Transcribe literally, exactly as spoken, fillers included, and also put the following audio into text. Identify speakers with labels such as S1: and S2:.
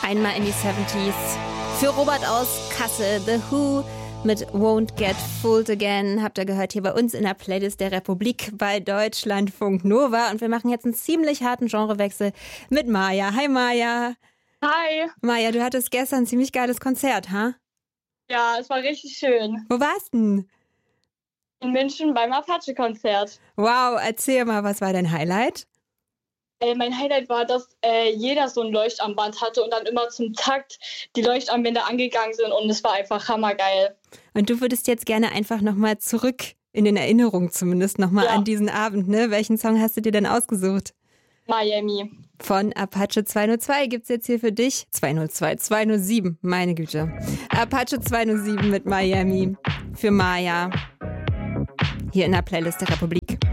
S1: einmal in die siebziger. Für Robert aus Kassel, The Who mit Won't Get Fooled Again. Habt ihr gehört hier bei uns in der Playlist der Republik bei Deutschlandfunk Nova. Und wir machen jetzt einen ziemlich harten Genrewechsel mit Maja. Hi Maja.
S2: Hi.
S1: Maja, du hattest gestern ein ziemlich geiles Konzert, ha?
S2: Ja, es war richtig schön.
S1: Wo warst du denn?
S2: In München beim Apache-Konzert.
S1: Wow, erzähl mal, was war dein Highlight?
S2: Äh, mein Highlight war, dass äh, jeder so ein Leuchtarmband hatte und dann immer zum Takt die Leuchtarmbänder angegangen sind und es war einfach hammergeil.
S1: Und du würdest jetzt gerne einfach nochmal zurück, in den Erinnerungen zumindest, nochmal
S2: Ja.
S1: an diesen Abend, ne? Welchen Song hast du dir denn ausgesucht?
S2: Miami.
S1: Von Apache zweihundertzwei gibt's jetzt hier für dich. zweihundertzwei, zweihundertsieben, meine Güte. Apache zweihundertsieben mit Miami für Maja. Hier in der Playlist der Republik.